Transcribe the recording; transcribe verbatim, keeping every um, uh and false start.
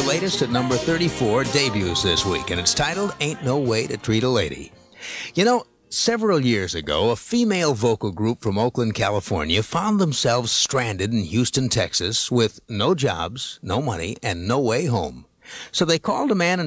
latest at number thirty-four debuts this week, and it's titled Ain't No Way to Treat a Lady. You know, several years ago, a female vocal group from Oakland, California found themselves stranded in Houston, Texas with no jobs, no money, and no way home. So they called a man